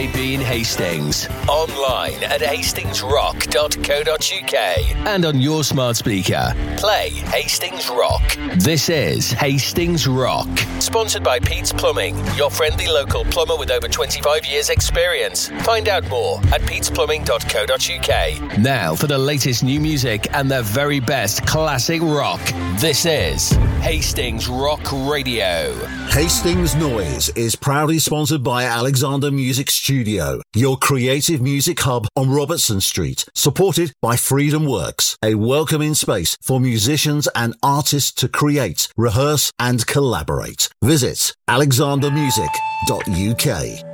Bean Hastings. Online at hastingsrock.co.uk and on your smart speaker. Play Hastings Rock. This is Hastings Rock. Sponsored by Pete's Plumbing, your friendly local plumber with over 25 years experience. Find out more at petesplumbing.co.uk. Now for the latest new music and the very best classic rock. This is Hastings Rock Radio. Hastings Noise is proudly sponsored by Alexander Music Studio, your creative music hub on Robertson Street, supported by Freedom Works, a welcoming space for musicians and artists to create, rehearse and collaborate. Visit alexandermusic.uk.